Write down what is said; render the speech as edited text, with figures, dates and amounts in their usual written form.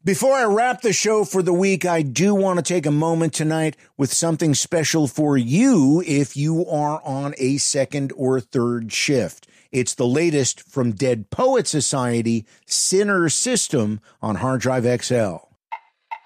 Before I wrap the show for the week, I do want to take a moment tonight with something special for you if you are on a second or third shift. It's the latest from Dead Poet Society, Sinner System on Hard Drive XL.